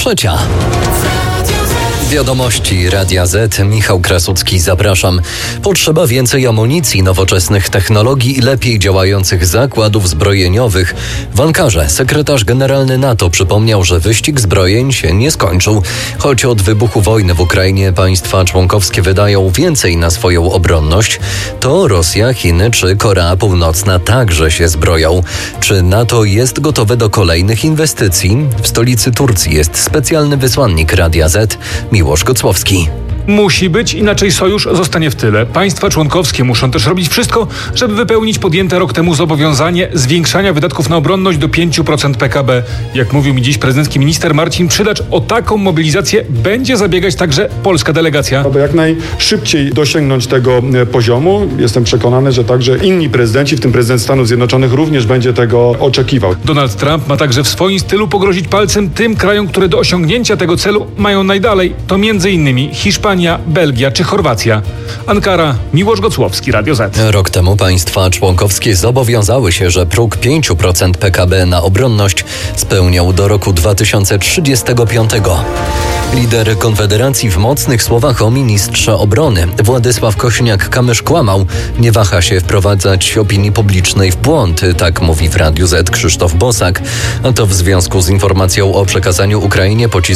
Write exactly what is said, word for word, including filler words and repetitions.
Trzecia. Wiadomości Radia Z. Michał Krasucki, zapraszam. Potrzeba więcej amunicji, nowoczesnych technologii i lepiej działających zakładów zbrojeniowych. W Ankarze sekretarz generalny NATO przypomniał, że wyścig zbrojeń się nie skończył. Choć od wybuchu wojny w Ukrainie państwa członkowskie wydają więcej na swoją obronność, to Rosja, Chiny czy Korea Północna także się zbroją. Czy NATO jest gotowe do kolejnych inwestycji? W stolicy Turcji jest specjalny wysłannik Radia Z, Miłosz Gocłowski. Musi być, inaczej sojusz zostanie w tyle. Państwa członkowskie muszą też robić wszystko, żeby wypełnić podjęte rok temu zobowiązanie zwiększania wydatków na obronność do pięć procent P K B. Jak mówił mi dziś prezydencki minister Marcin Przydacz, o taką mobilizację będzie zabiegać także polska delegacja. Aby jak najszybciej dosięgnąć tego poziomu, jestem przekonany, że także inni prezydenci, w tym prezydent Stanów Zjednoczonych, również będzie tego oczekiwał. Donald Trump ma także w swoim stylu pogrozić palcem tym krajom, które do osiągnięcia tego celu mają najdalej. To między innymi Hiszpania, Belgia czy Chorwacja. Ankara, Miłosz Gocłowski, Radio Z. Rok temu państwa członkowskie zobowiązały się, że próg pięć procent P K B na obronność spełnią do roku dwa tysiące trzydziestego piątego. Lider Konfederacji w mocnych słowach o ministrze obrony. Władysław Kosiniak-Kamysz kłamał. Nie waha się wprowadzać opinii publicznej w błąd, tak mówi w Radiu Z Krzysztof Bosak. A to w związku z informacją o przekazaniu Ukrainie pocisku